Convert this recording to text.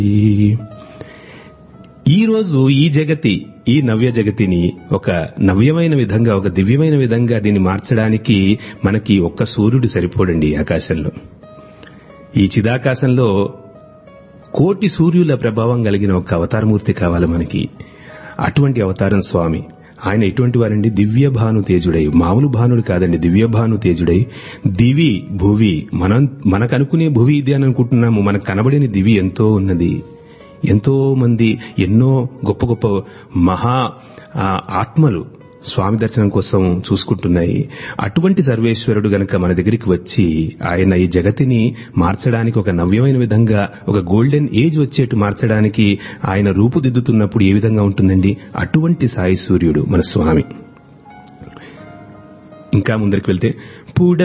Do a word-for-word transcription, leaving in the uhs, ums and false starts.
ఈ రోజు ఈ జగతి ఈ నవ్య జగతిని ఒక నవ్యమైన విధంగా ఒక దివ్యమైన విధంగా దీన్ని మార్చడానికి మనకి ఒక్క సూర్యుడు సరిపోడండి ఆకాశంలో. ఈ చిదాకాశంలో కోటి సూర్యుల ప్రభావం కలిగిన ఒక అవతారమూర్తి కావాలి మనకి. అటువంటి అవతారం స్వామి. ఆయన ఎటువంటి వారండి? దివ్య భాను తేజుడై, మామూలు భానుడు కాదండి, దివ్య భాను తేజుడై దివి భువి, మనం మనకనుకునే భువి ఇది అని అనుకుంటున్నాము, మనకు కనబడిన దివి ఎంతో ఉన్నది. ఎంతో మంది ఎన్నో గొప్ప గొప్ప మహా ఆత్మలు స్వామి దర్శనం కోసం చూసుకుంటున్నాయి. అటువంటి సర్వేశ్వరుడు గనక మన దగ్గరికి వచ్చి ఆయన ఈ జగతిని మార్చడానికి ఒక నవ్యమైన విధంగా ఒక గోల్డెన్ ఏజ్ వచ్చేట్టు మార్చడానికి ఆయన రూపుదిద్దుతున్నప్పుడు ఏ విధంగా ఉంటుందండి? అటువంటి సాయి సూర్యుడు మన స్వామి. ఇంకా ముందరికి వెళ్తే పూడ